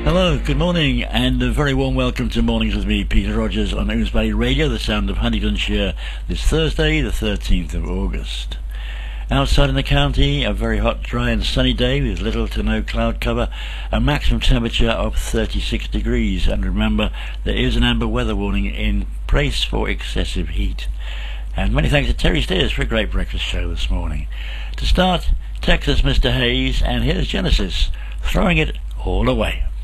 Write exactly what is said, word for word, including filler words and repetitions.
Hello, good morning, and a very warm welcome to Mornings with me, Peter Rogers, on Oons Valley Radio, the sound of Huntingdonshire, this Thursday, the thirteenth of August. Outside in the county, a very hot, dry and sunny day with little to no cloud cover, a maximum temperature of thirty-six degrees, and remember, there is an amber weather warning in place for excessive heat. And many thanks to Terry Steers for a great breakfast show this morning. To start, Texas Mister Hayes, and here's Genesis, throwing it all away.